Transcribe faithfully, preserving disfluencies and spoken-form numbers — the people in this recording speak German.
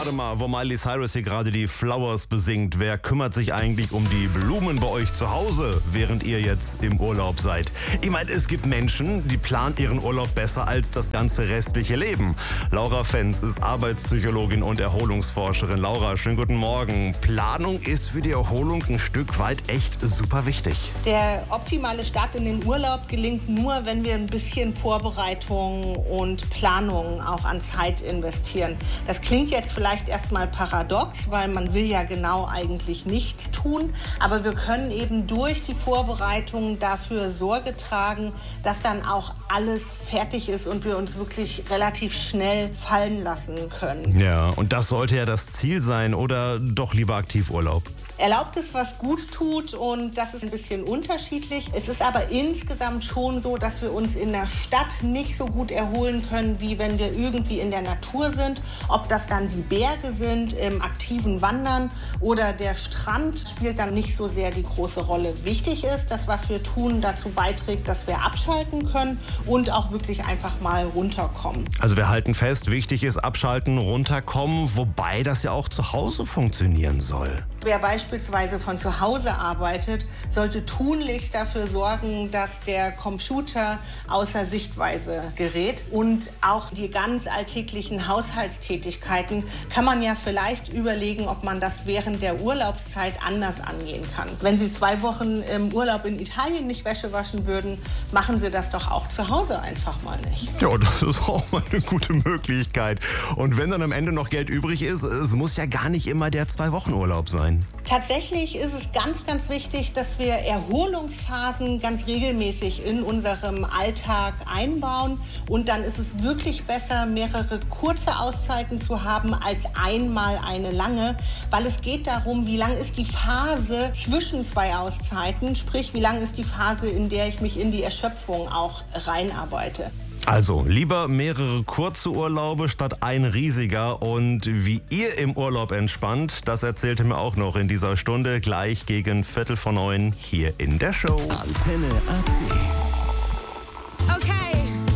warte mal, wo Miley Cyrus hier gerade die Flowers besingt. Wer kümmert sich eigentlich um die Blumen bei euch zu Hause, während ihr jetzt im Urlaub seid? Ich meine, es gibt Menschen, die planen ihren Urlaub besser als das ganze restliche Leben. Laura Fenz ist Arbeitspsychologin und Erholungsforscherin. Laura, schönen guten Morgen. Planung ist für die Erholung ein Stück weit echt super wichtig. Der optimale Start in den Urlaub gelingt nur, wenn wir ein bisschen Vorbereitung und Planung auch an Zeit investieren. Das klingt jetzt vielleicht erstmal paradox, weil man will ja genau eigentlich nichts tun. Aber wir können eben durch die Vorbereitung dafür Sorge tragen, dass dann auch alles fertig ist und wir uns wirklich relativ schnell fallen lassen können. Ja, und das sollte ja das Ziel sein, oder doch lieber Aktivurlaub? Erlaubt es, was gut tut, und das ist ein bisschen unterschiedlich. Es ist aber insgesamt schon so, dass wir uns in der Stadt nicht so gut erholen können, wie wenn wir irgendwie in der Natur sind. Ob das dann die Berge sind, im aktiven Wandern oder der Strand, spielt dann nicht so sehr die große Rolle. Wichtig ist, dass was wir tun dazu beiträgt, dass wir abschalten können und auch wirklich einfach mal runterkommen. Also wir halten fest, wichtig ist abschalten, runterkommen, wobei das ja auch zu Hause funktionieren soll. Wer beispielsweise von zu Hause arbeitet, sollte tunlichst dafür sorgen, dass der Computer außer Sichtweise gerät. Und auch die ganz alltäglichen Haushaltstätigkeiten kann man ja vielleicht überlegen, ob man das während der Urlaubszeit anders angehen kann. Wenn Sie zwei Wochen im Urlaub in Italien nicht Wäsche waschen würden, machen Sie das doch auch zu Hause einfach mal nicht. Ja, das ist auch mal eine gute Möglichkeit. Und wenn dann am Ende noch Geld übrig ist, es muss ja gar nicht immer der Zwei-Wochen-Urlaub sein. Tatsächlich ist es ganz, ganz wichtig, dass wir Erholungsphasen ganz regelmäßig in unserem Alltag einbauen. Und dann ist es wirklich besser, mehrere kurze Auszeiten zu haben als einmal eine lange. Weil es geht darum, wie lang ist die Phase zwischen zwei Auszeiten, sprich, wie lang ist die Phase, in der ich mich in die Erschöpfung auch reinarbeite. Also lieber mehrere kurze Urlaube statt ein riesiger. Und wie ihr im Urlaub entspannt, das erzählte mir auch noch in dieser Stunde gleich gegen Viertel vor neun hier in der Show. Antenne A C.